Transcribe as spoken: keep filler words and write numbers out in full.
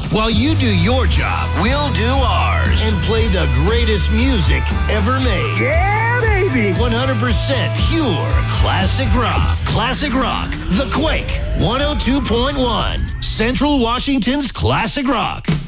While you do your job, we'll do ours and play the greatest music ever made. Yeah, baby. one hundred percent pure classic rock. Classic rock. The Quake. one oh two point one. Central Washington's Classic Rock.